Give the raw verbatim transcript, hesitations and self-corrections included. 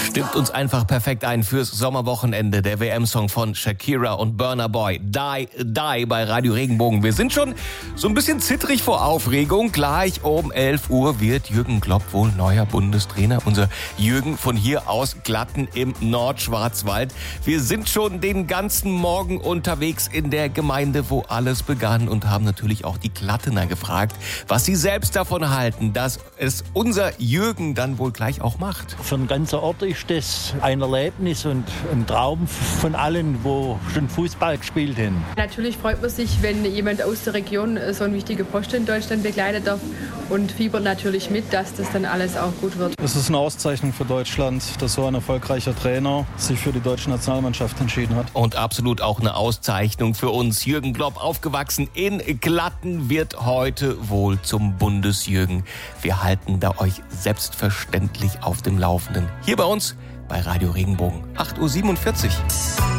Stimmt uns einfach perfekt ein fürs Sommerwochenende. Der W M-Song von Shakira und Burna Boy. Die, Die bei Radio Regenbogen. Wir sind schon so ein bisschen zittrig vor Aufregung. Gleich um elf Uhr wird Jürgen Klopp wohl neuer Bundestrainer. Unser Jürgen von hier aus Glatten im Nordschwarzwald. Wir sind schon den ganzen Morgen unterwegs in der Gemeinde, wo alles begann, und haben natürlich auch die Glattener gefragt, was sie selbst davon halten, dass es unser Jürgen dann wohl gleich auch macht. Für den ganzen Ort ist das ein Erlebnis und ein Traum von allen, wo schon Fußball gespielt haben. Natürlich freut man sich, wenn jemand aus der Region so einen wichtigen Posten in Deutschland begleitet darf, und fiebert natürlich mit, dass das dann alles auch gut wird. Es ist eine Auszeichnung für Deutschland, dass so ein erfolgreicher Trainer sich für die deutsche Nationalmannschaft entschieden hat. Und absolut auch eine Auszeichnung für uns. Jürgen Klopp, aufgewachsen in Glatten, wird heute wohl zum Bundesjürgen. Wir halten da euch selbstverständlich auf dem Laufenden. Hier bei uns bei Radio Regenbogen. acht Uhr siebenundvierzig.